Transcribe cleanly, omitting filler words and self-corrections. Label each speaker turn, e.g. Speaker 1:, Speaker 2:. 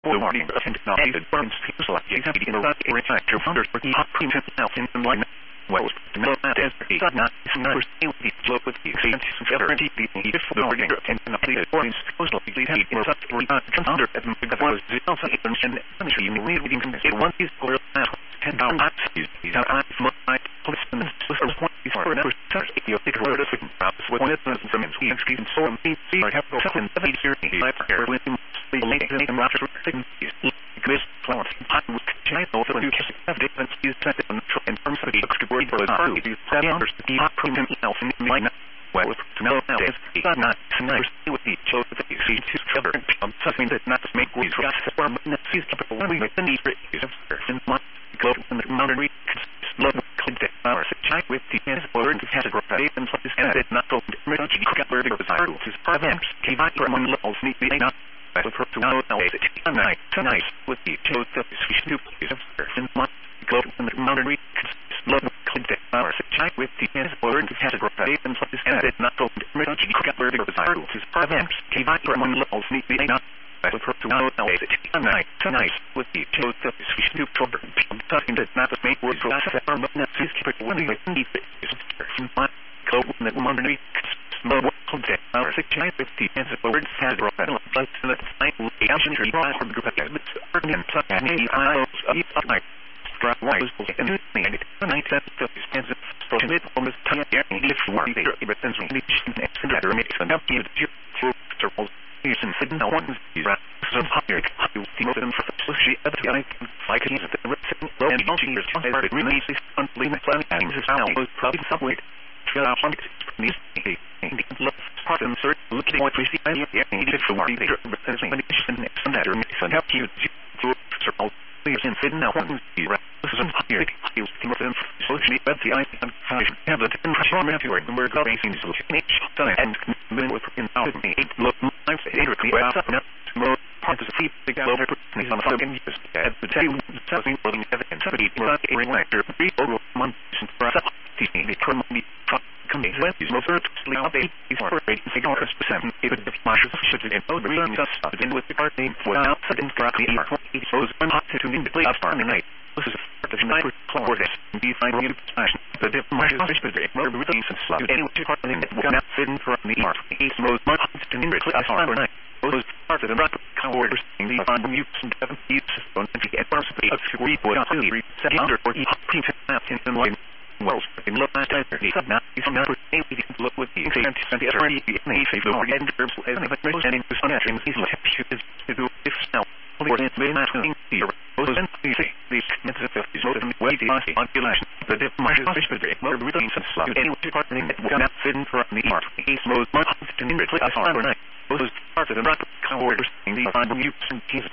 Speaker 1: warning and nominated firms like JCB in the reflector founders for the premium health in enlightenment. Wells, no matter as he got not numbers, with the flow with the exchange and guarantee the need for the order and nominated foreigners supposedly the heat or something under at the was the alpha and energy in the reading it one is for and down axes these are my policemen for what is for another such if you think word of it perhaps with one instance from his and so on the have to second the year I care with him the late and rapture things Chris Cloud I was trying to also have different use set in terms of the extra word for the party the premium health in my well, no, it's not nice with the chose that you see to cover something that not make we got form and sees capital when we make the need for in month go in the mountain reach love contact our chat with the hands word to categorize and place and it not open much got where the desire to prevent keep out for one levels need be not but for to know tonight with the chose that we should in month go in the mountain reach love contact our chat with the hands word to categorize and place and it not open much got where the desire to prevent keep out for one levels need be not but for to know tonight with the chose that we should talking that not make words for us that are not necessary when we need in month go in the mountain reach love contact our chat with the hands word categorize and the night will be action to rise from the group of and I wise and tonight that stands for mid almost time if you are there but then that makes an up you circles and sit no one is some higher you see them so she at the I like it the low and launching is really unbelievable planning is how was probably subway these part and search looking what we see needed for more and that and help you to circle please and sit now one this is higher you see them so she at the I have the information and we're going to and with in out me look I'm more parts of the big over on the fucking use at the table something for the evidence somebody ring lecture 3 over months for us teaching the community coming when is more first they is for rating signal percent if the marshals should in both reasons in with the part name for outside in correctly it shows one hot to in the play of farming night this is the night for this be fine you the marshals should be more routines and slot anyway to part in it not sitting for the mark is most much to in the play of farming night those parts of the rock coward in the on mute and 7 feet on the get first of the boy on the 700 or printed map in the line wells in look at the not is not we can look with the intent and the attorney may say the end terms as an representing the sun actions is to do if now for it may not in the those and these methods of is not way the population the dip marshals should be more routines and slot anyway department that will not fit for the mark is most much to in the play of overnight those parts of the rock coward in the on mute and